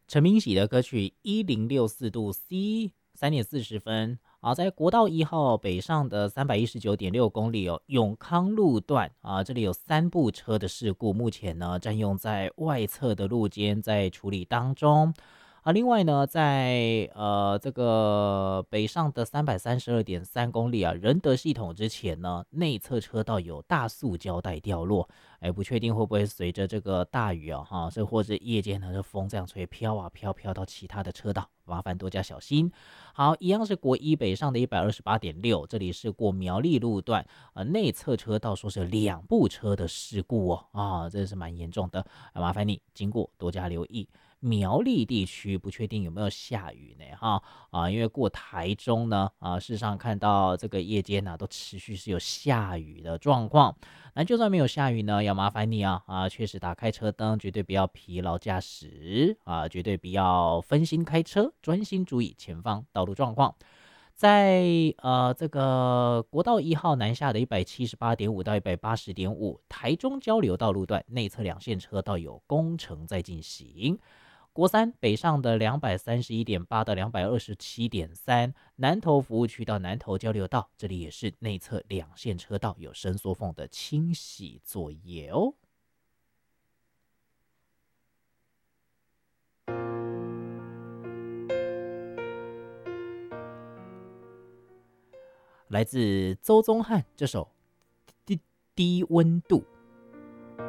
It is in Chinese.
陈明喜的歌曲1064度 C 3点40分。好，在国道1号北上的319.6公里永康路段这里有3部车的事故，目前呢占用在外侧的路肩在处理当中。另外呢，在这个北上的332.3公里仁德系统之前呢，内侧车道有大塑胶带掉落，不确定会不会随着这个大雨这或是夜间呢，这风这样吹飘到其他的车道，麻烦多加小心。好，一样是国一北上的128.6，这里是过苗栗路段，内侧车道说是2部车的事故这是蛮严重的，麻烦你经过多加留意。苗栗地区不确定有没有下雨呢因为过台中呢事实上看到这个夜间都持续是有下雨的状况。那就算没有下雨呢，要麻烦你确实打开车灯，绝对不要疲劳驾驶绝对不要分心开车，专心注意前方道路状况。在这个国道1号南下的178.5到180.5，台中交流道路段内侧2线车道有工程在进行。国三北上的231.8到227.3，南投服务区到南投交流道，这里也是内侧2线车道有伸缩缝的清洗作业哦。来自周宗翰这首低温度。